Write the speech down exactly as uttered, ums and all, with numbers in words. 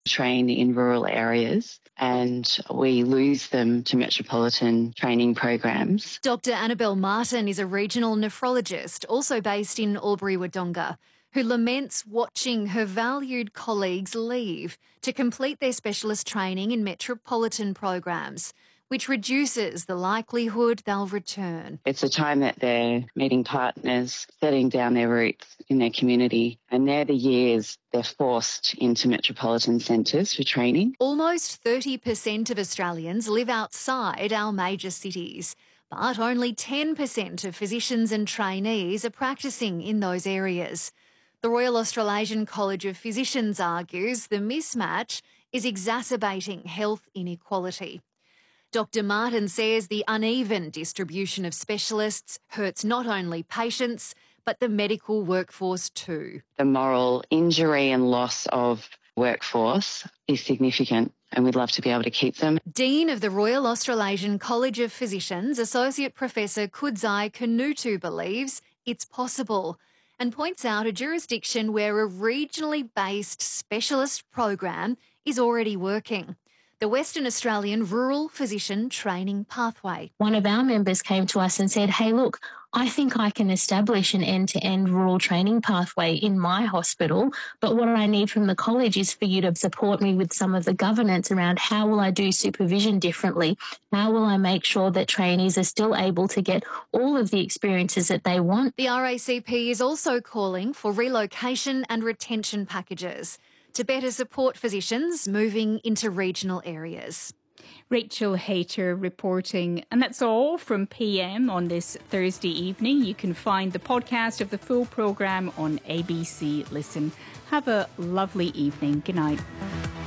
train in rural areas and we lose them to metropolitan training programs. Doctor Annabelle Martin is a regional nephrologist, also based in Albury-Wodonga, who laments watching her valued colleagues leave to complete their specialist training in metropolitan programs, which reduces the likelihood they'll return. It's a time that they're meeting partners, setting down their roots in their community, and they're the years they're forced into metropolitan centres for training. Almost thirty percent of Australians live outside our major cities, but only ten percent of physicians and trainees are practising in those areas. The Royal Australasian College of Physicians argues the mismatch is exacerbating health inequality. Doctor Martin says the uneven distribution of specialists hurts not only patients, but the medical workforce too. The moral injury and loss of workforce is significant, and we'd love to be able to keep them. Dean of the Royal Australasian College of Physicians, Associate Professor Kudzai Kanutu believes it's possible and points out a jurisdiction where a regionally based specialist program is already working. The Western Australian Rural Physician Training Pathway. One of our members came to us and said, hey, look, I think I can establish an end-to-end rural training pathway in my hospital, but what I need from the college is for you to support me with some of the governance around how will I do supervision differently? How will I make sure that trainees are still able to get all of the experiences that they want? The R A C P is also calling for relocation and retention packages to better support physicians moving into regional areas. Rachel Hayter reporting. And that's all from P M on this Thursday evening. You can find the podcast of the full programme on A B C Listen. Have a lovely evening. Good night.